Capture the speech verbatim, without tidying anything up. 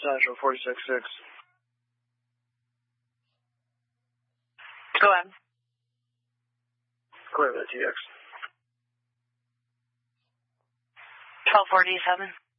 Central forty-six six. Go ahead. Clear the T X. twelve forty-seven.